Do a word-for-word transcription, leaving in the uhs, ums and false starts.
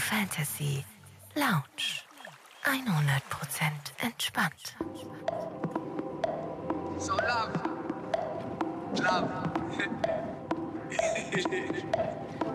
Fantasy Lounge. hundert Prozent entspannt. So love. Love.